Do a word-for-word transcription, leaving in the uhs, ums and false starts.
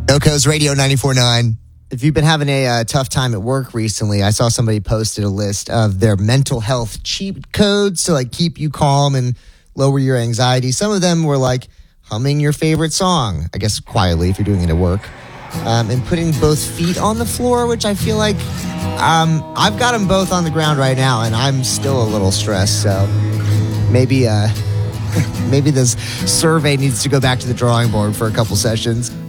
Oco's Radio ninety-four point nine. If you've been having a uh, tough time at work recently, I saw somebody posted a list of their mental health cheat codes to like keep you calm and lower your anxiety. Some of them were like humming your favorite song, I guess quietly if you're doing it at work, um, and putting both feet on the floor, which I feel like um, I've got them both on the ground right now, and I'm still a little stressed. So maybe uh, maybe this survey needs to go back to the drawing board for a couple sessions.